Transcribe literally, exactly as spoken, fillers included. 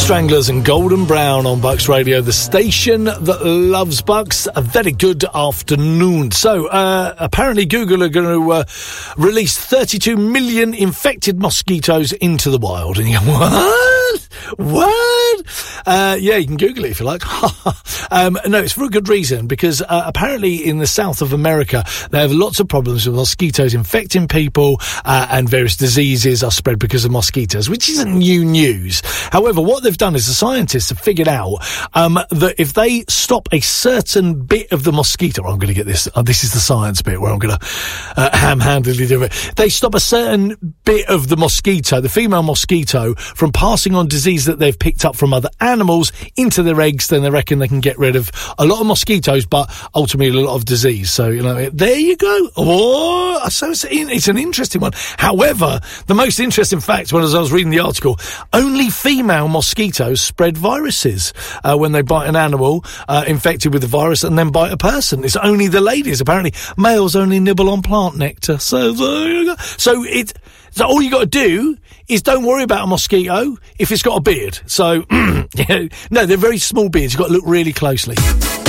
Stranglers and Golden Brown on Bucks Radio, the station that loves Bucks. A very good afternoon. So, uh, apparently Google are going to uh, release thirty-two million infected mosquitoes into the wild. And you go, what? What? Uh, yeah, you can Google it if you like. um, no, it's for a good reason, because uh, apparently in the south of America, they have lots of problems with mosquitoes infecting people, uh, and various diseases are spread because of mosquitoes, which isn't new news. However, what they've done is the scientists have figured out um, that if they stop a certain bit of the mosquito, I'm going to get this, uh, this is the science bit where I'm going to uh, ham-handedly do it. They stop a certain bit of the mosquito, the female mosquito, from passing on disease that they've picked up from other animals into their eggs, then they reckon they can get rid of a lot of mosquitoes, but ultimately a lot of disease. So, you know, there you go. Oh, so it's, it's an interesting one. However, the most interesting fact, when as I was reading the article, only female mosquitoes spread viruses uh, when they bite an animal uh, infected with the virus and then bite a person. It's only the ladies. Apparently, males only nibble on plant nectar. So, so, so it... So all you got to do is don't worry about a mosquito if it's got a beard. So, yeah, no, they're very small beards. You've got to look really closely.